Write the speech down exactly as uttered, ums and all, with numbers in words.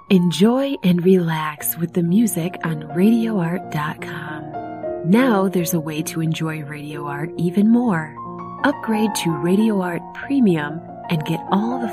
Enjoy and relax with the music on radio art dot com. Now there's a way to enjoy Radio Art even more. Upgrade to Radio Art Premium and get all the